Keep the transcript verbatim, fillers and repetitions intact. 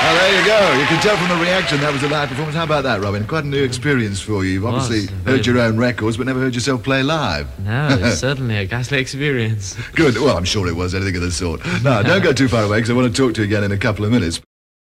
Oh, there you go. You can tell from the reaction that was a live performance. How about that, Robin? Quite a new experience for you. You've obviously heard your own records, but never heard yourself play live. No, it's certainly a ghastly experience. Good. Well, I'm sure it was anything of the sort. No, don't go too far away, because I want to talk to you again in a couple of minutes.